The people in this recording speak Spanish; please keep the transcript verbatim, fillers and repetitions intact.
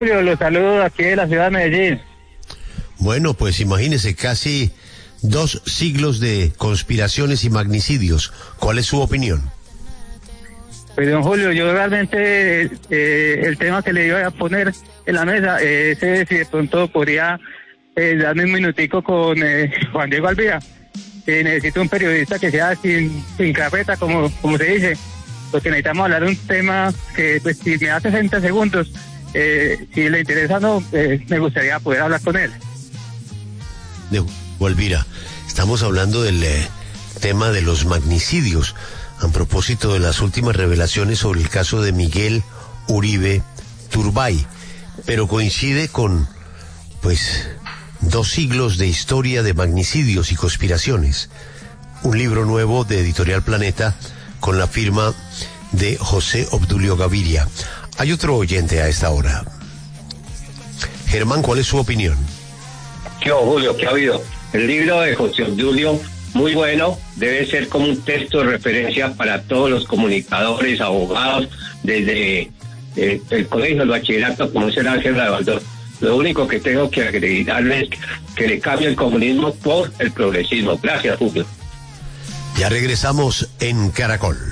Julio, los saludo aquí de la ciudad de Medellín. Bueno, pues imagínese, casi dos siglos de conspiraciones y magnicidios. ¿Cuál es su opinión? Pues don Julio, yo realmente eh, el tema que le iba a poner en la mesa, eh, ese si de pronto podría eh, darme un minutico con eh, Juan Diego Alvira. Eh, necesito un periodista que sea sin, sin carpeta, como, como se dice, porque necesitamos hablar de un tema que, pues, si me da sesenta segundos, eh, si le interesa no, eh, me gustaría poder hablar con él. De Alvira, estamos hablando del eh, tema de los magnicidios, a propósito de las últimas revelaciones sobre el caso de Miguel Uribe Turbay, pero coincide con, pues, dos siglos de historia de magnicidios y conspiraciones. Un libro nuevo de Editorial Planeta con la firma de José Obdulio Gaviria. Hay otro oyente a esta hora. Germán, ¿cuál es su opinión? ¿Qué, Julio? ¿Qué ha habido? El libro de José Obdulio, muy bueno, debe ser como un texto de referencia para todos los comunicadores, abogados, desde eh, el colegio del bachillerato, como será Ángel Baldor. Lo único que tengo que acreditarle es que le cambie el comunismo por el progresismo. Gracias, Julio. Ya regresamos en Caracol.